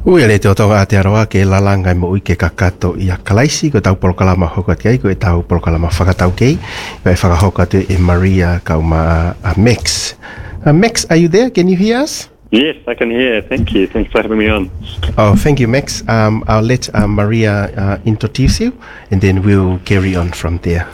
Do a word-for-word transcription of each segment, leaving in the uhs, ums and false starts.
Ui le te otonga Aotearoa ke lalanga mo i ke kakato i a kalaisi ko tau polokalama hokat kei ko e tau polokalama whakatau kei ko e whakahokatu e Maria kauma a Max. Uh, Max, are you there? Can you hear us? Yes, I can hear. Thank you. Thanks for having me on. Oh, thank you, Max. Um, I'll let uh, Maria uh, introduce you and then we'll carry on from there.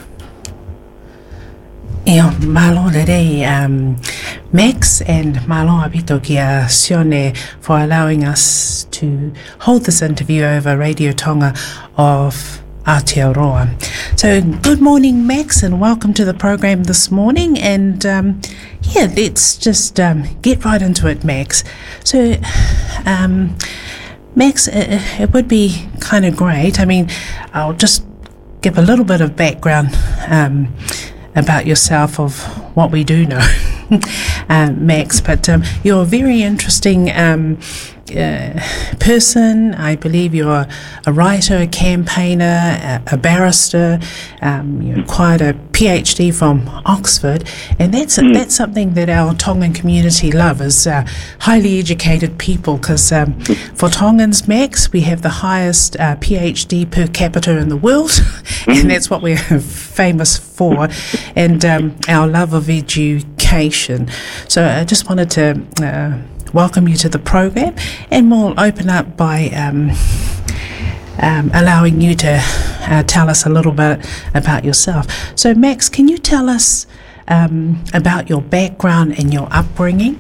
Eo, malo rei, um, Max and malo apito kia sione for allowing us to hold this interview over Radio Tonga of Aotearoa. So, good morning, Max, and welcome to the program this morning. And um, yeah, let's just um, get right into it, Max. So, um, Max, it, it would be kind of great. I mean, I'll just give a little bit of background um, about yourself of what we do know, uh, Max, but um, you're a very interesting um, uh, person. I believe you're a writer, a campaigner, a, a barrister. Um, you acquired a PhD from Oxford, and that's mm. that's something that our Tongan community love, is uh, highly educated people, because um, for Tongans, Max, we have the highest uh, PhD per capita in the world, mm. and that's what we're famous for, and um, our love of education. So I just wanted to uh, welcome you to the program, and we'll open up by um, um, allowing you to uh, tell us a little bit about yourself. So Max, can you tell us um, about your background and your upbringing?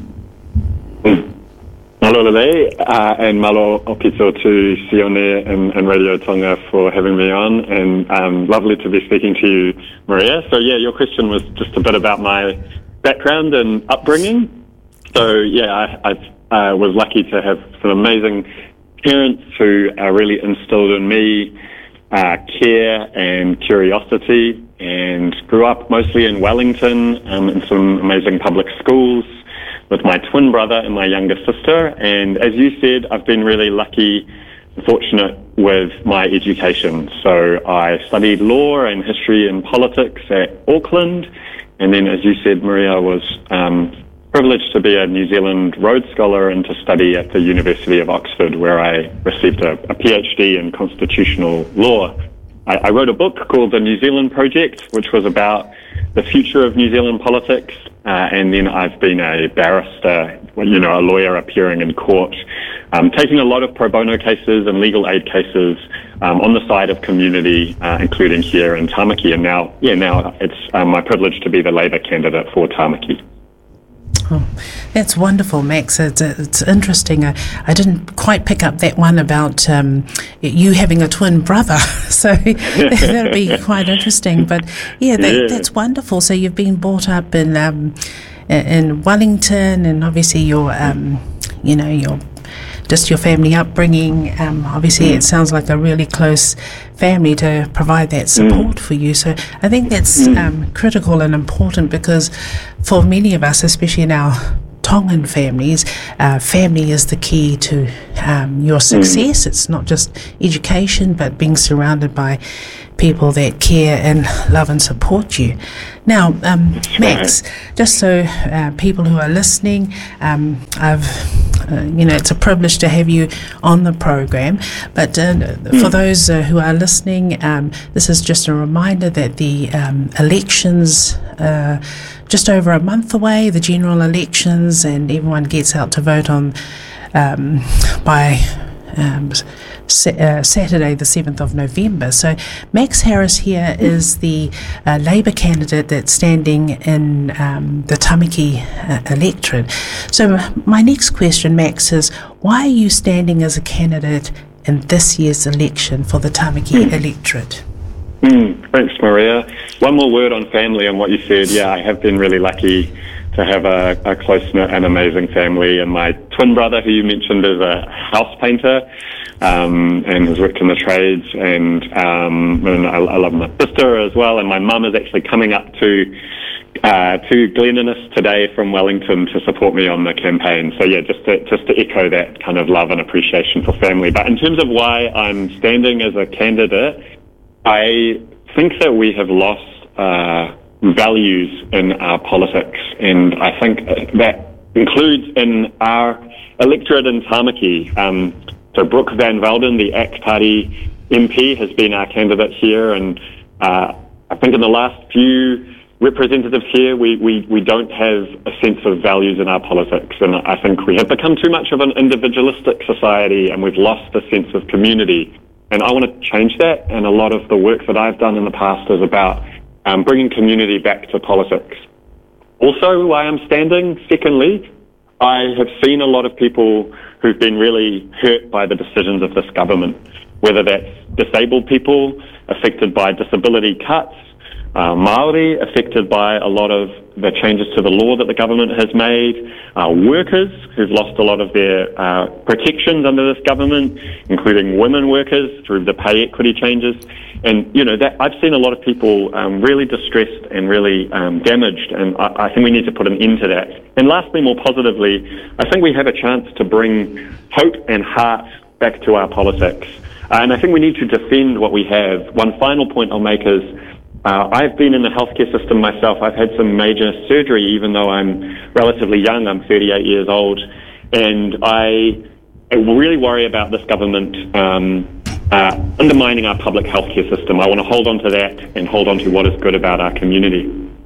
Malo lele, uh, and malo opito to Sione and, and Radio Tonga for having me on, and um, lovely to be speaking to you, Maria. So yeah, your question was just a bit about my background and upbringing. So yeah, I, I uh, was lucky to have some amazing parents who uh, really instilled in me uh, care and curiosity, and grew up mostly in Wellington um, in some amazing public schools with my twin brother and my younger sister. And as you said, I've been really lucky and fortunate with my education. So I studied law and history and politics at Auckland, and then, as you said, Maria, I was um, privileged to be a New Zealand Rhodes Scholar and to study at the University of Oxford, where I received a, a PhD in constitutional law. I, I wrote a book called The New Zealand Project, which was about the future of New Zealand politics, uh, and then I've been a barrister, you know, a lawyer appearing in court, um, taking a lot of pro bono cases and legal aid cases um, on the side of community, uh, including here in Tamaki. And now, yeah, now it's um, my privilege to be the Labour candidate for Tamaki. Oh, that's wonderful, Max. It's, it's interesting. I, I didn't quite pick up that one about um, you having a twin brother, so that would be quite interesting. But yeah, that, yeah, that's wonderful. So you've been brought up in um, in Wellington, and obviously your um, you know your just your family upbringing. Um, obviously, it sounds like a really close family to provide that support mm. for you. So I think that's mm. um, critical and important, because for many of us, especially in our Tongan families, uh, family is the key to um, your success. Mm. It's not just education, but being surrounded by people that care and love and support you. Now, um, Max, just so uh, people who are listening, um, I've, uh, you know, it's a privilege to have you on the program. But uh, mm. for those uh, who are listening, um, this is just a reminder that the um, elections uh, just over a month away, the general elections, and everyone gets out to vote on um, by um, sa- uh, Saturday, the seventh of November. So Max Harris here is the uh, Labour candidate that's standing in um, the Tamaki uh, electorate. So my next question, Max, is why are you standing as a candidate in this year's election for the Tamaki mm. electorate? Mm, thanks, Maria. One more word on family and what you said. Yeah, I have been really lucky to have a, a close-knit and amazing family. And my twin brother, who you mentioned, is a house painter um, and has worked in the trades. And, um, and I, I love my sister as well. And my mum is actually coming up to uh, to Glen Innes today from Wellington to support me on the campaign. So yeah, just to, just to echo that kind of love and appreciation for family. But in terms of why I'm standing as a candidate, I think that we have lost uh, values in our politics, and I think that includes in our electorate in Tamaki. Um, So Brooke Van Velden, the A C T Party M P, has been our candidate here, and uh, I think in the last few representatives here, we, we, we don't have a sense of values in our politics, and I think we have become too much of an individualistic society, and we've lost a sense of community. And I want to change that, and a lot of the work that I've done in the past is about um, bringing community back to politics. Also, why I'm standing, secondly, I have seen a lot of people who've been really hurt by the decisions of this government, whether that's disabled people affected by disability cuts, Uh, Māori affected by a lot of the changes to the law that the government has made, uh, workers who've lost a lot of their uh, protections under this government, including women workers through the pay equity changes. And, you know, that I've seen a lot of people um, really distressed and really um, damaged, and I, I think we need to put an end to that. And lastly, more positively, I think we have a chance to bring hope and heart back to our politics. Uh, and I think we need to defend what we have. One final point I'll make is, Uh, I've been in the healthcare system myself. I've had some major surgery, even though I'm relatively young. I'm thirty-eight years old. And I, I really worry about this government um, uh, undermining our public healthcare system. I want to hold on to that and hold on to what is good about our community.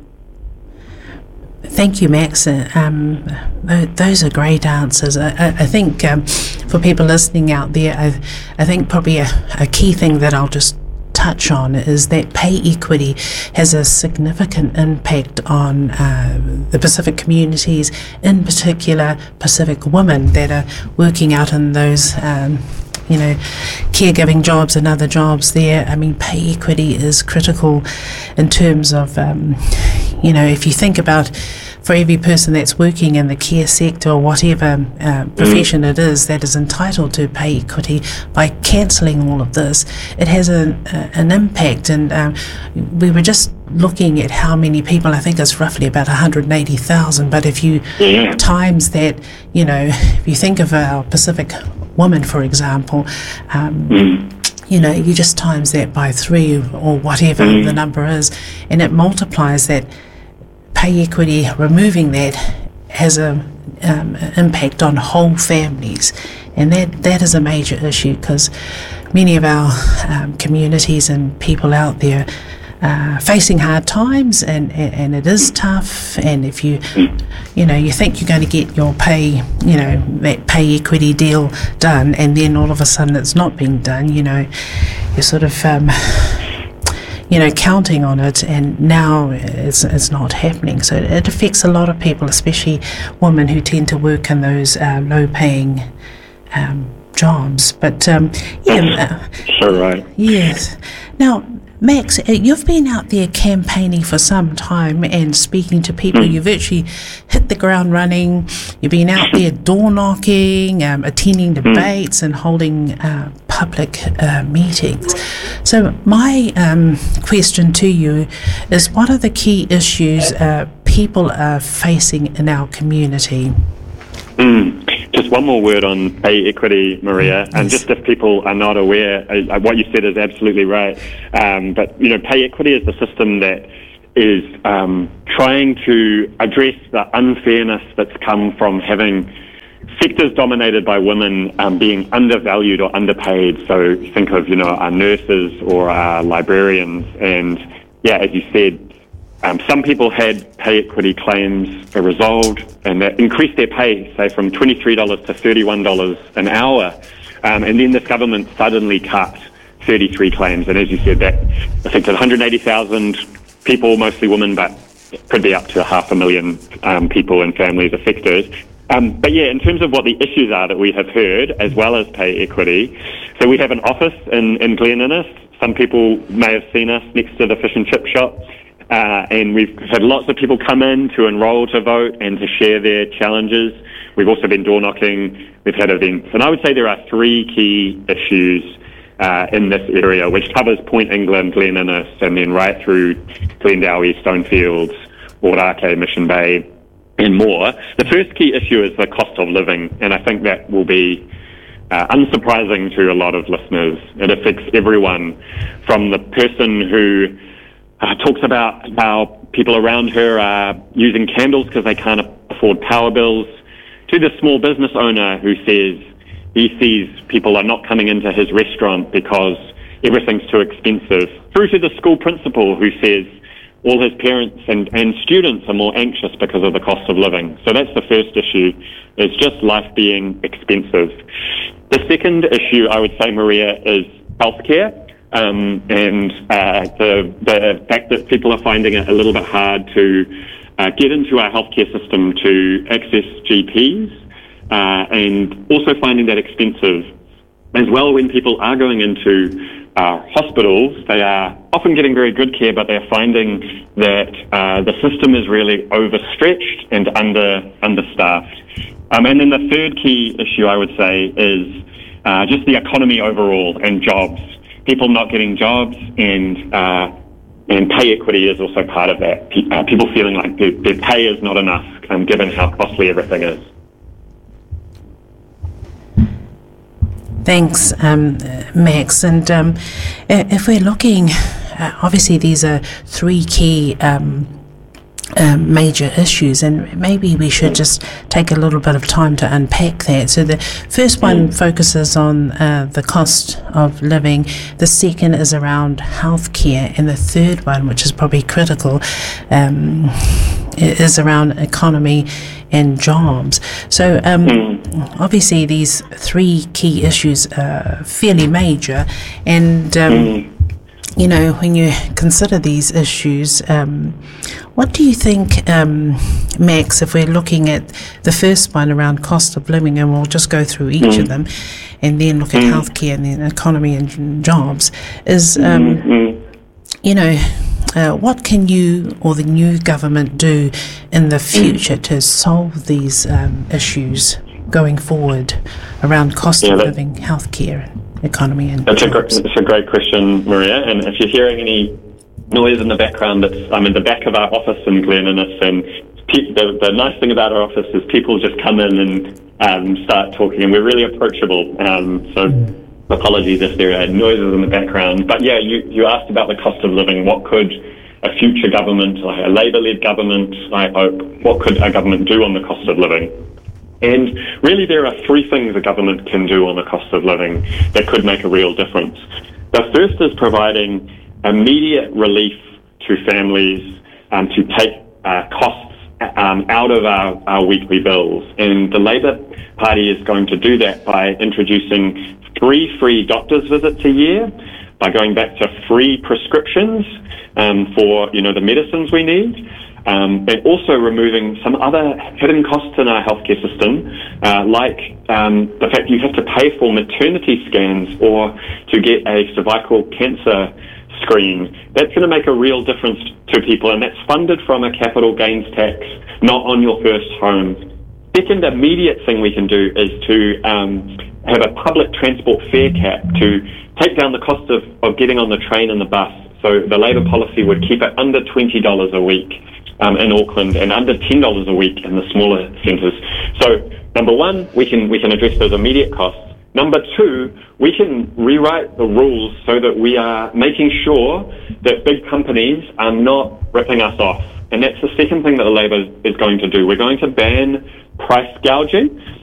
Thank you, Max. Uh, um, those are great answers. I, I, I think um, for people listening out there, I, I think probably a, a key thing that I'll just touch on is that pay equity has a significant impact on uh, the Pacific communities, in particular Pacific women that are working out in those um, you know, caregiving jobs and other jobs there. I mean, pay equity is critical in terms of, um, you know, if you think about for every person that's working in the care sector or whatever uh, profession mm. it is that is entitled to pay equity, by cancelling all of this, it has a, a, an impact. And um, we were just looking at how many people, I think it's roughly about one hundred eighty thousand, but if you yeah. times that, you know, if you think of our Pacific woman, for example, um, mm. you know, you just times that by three or whatever mm. the number is, and it multiplies that. Pay equity, removing that has a um, impact on whole families, and that, that is a major issue because many of our um, communities and people out there are facing hard times, and, and, and it is tough. And if you, you know, you think you're going to get your pay, you know, that pay equity deal done, and then all of a sudden it's not being done, you know, you're sort of um, you know, counting on it, and now it's it's not happening. So it affects a lot of people, especially women who tend to work in those uh, low-paying um, jobs. But um, yeah, sure, right. Yes. Now, Max, you've been out there campaigning for some time and speaking to people. Mm. You virtually hit the ground running. You've been out there door knocking, um, attending debates, mm. and holding uh, public uh, meetings. So my um, question to you is, what are the key issues uh, people are facing in our community? Mm. Just one more word on pay equity, Maria, and yes. just if people are not aware, uh, what you said is absolutely right. Um, but, you know, pay equity is the system that is um, trying to address the unfairness that's come from having sectors dominated by women um, being undervalued or underpaid. So think of, you know, our nurses or our librarians. And, yeah, as you said, Um, some people had pay equity claims resolved, and that increased their pay, say, from twenty-three dollars to thirty-one dollars an hour. Um, and then this government suddenly cut thirty-three claims. And as you said, that affected one hundred eighty thousand people, mostly women, but could be up to half a million um, people and families affected. Um, but yeah, in terms of what the issues are that we have heard, as well as pay equity, so we have an office in, in Glen Innes. Some people may have seen us next to the fish and chip shop. Uh, and we've had lots of people come in to enrol to vote and to share their challenges. We've also been door knocking. We've had events. And I would say there are three key issues uh, in this area, which covers Point England, Glen Innes, and then right through Glendowie, Stonefields, Orake, Mission Bay, and more. The first key issue is the cost of living, and I think that will be uh, unsurprising to a lot of listeners. It affects everyone, from the person who Uh, talks about how people around her are using candles because they can't afford power bills, to the small business owner who says, he sees people are not coming into his restaurant because everything's too expensive, through to the school principal who says all his parents and, and students are more anxious because of the cost of living. So that's the first issue, is just life being expensive. The second issue, I would say, Maria, is healthcare. Um, and uh, the, the fact that people are finding it a little bit hard to uh, get into our healthcare system to access G Ps, uh, and also finding that expensive. As well, when people are going into uh, hospitals, they are often getting very good care, but they're finding that uh, the system is really overstretched and under understaffed. Um, and then the third key issue, I would say, is uh, just the economy overall and jobs. People not getting jobs, and uh, and pay equity is also part of that. Pe- uh, people feeling like their, their pay is not enough, um, given how costly everything is. Thanks, um, Max. And um, if we're looking, uh, obviously these are three key um, um, major issues, and maybe we should just take a little bit of time to unpack that. So the first one focuses on uh, the cost of living, the second is around healthcare, and the third one, which is probably critical, um, is around economy and jobs. So um, mm. obviously these three key issues are fairly major, and um, mm. you know, when you consider these issues, um, what do you think, um, Max, if we're looking at the first one around cost of living, and we'll just go through each mm. of them, and then look at mm. healthcare and then economy and jobs, is, um, mm-hmm. you know, Uh, what can you or the new government do in the future to solve these um, issues going forward around cost yeah, of living, healthcare, economy, and that's jobs? a, gr- that's a great question, Maria. And if you're hearing any noise in the background, it's, I'm in the back of our office in Glen Innes, and pe- the, the nice thing about our office is people just come in and um, start talking, and we're really approachable. Um, so. Mm. Apologies if there are noises in the background. But yeah, you, you asked about the cost of living. What could a future government, like a Labour-led government, I hope, what could a government do on the cost of living? And really there are three things a government can do on the cost of living that could make a real difference. The first is providing immediate relief to families um, to take uh, costs um, out of our, our weekly bills. And the Labour Party is going to do that by introducing three free doctor's visits a year, by going back to free prescriptions um, for, you know, the medicines we need, um, and also removing some other hidden costs in our healthcare system, uh, like um, the fact you have to pay for maternity scans or to get a cervical cancer screen. That's going to make a real difference to people, and that's funded from a capital gains tax, not on your first home. Second immediate thing we can do is to um, have a public transport fare cap to take down the cost of, of getting on the train and the bus. So the Labour policy would keep it under twenty dollars a week um, in Auckland and under ten dollars a week in the smaller centres. So number one, we can we can address those immediate costs. Number two, we can rewrite the rules so that we are making sure that big companies are not ripping us off. And that's the second thing that the Labour is going to do. We're going to ban price gouging.